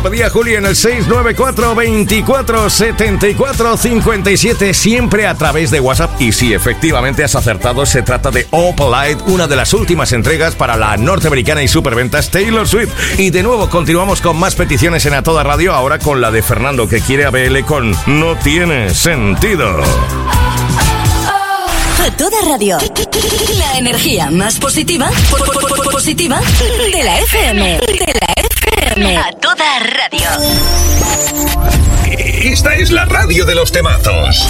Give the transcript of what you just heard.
Día Juli en el 694-24-74-57, siempre a través de WhatsApp. Y si efectivamente has acertado, se trata de Opalite, una de las últimas entregas para la norteamericana y superventas Taylor Swift. Y de nuevo continuamos con más peticiones en A Toda Radio, ahora con la de Fernando, que quiere a BL con No Tiene Sentido. A Toda Radio, la energía más positiva de la FM. A Toda Radio. Esta es la radio de los temazos.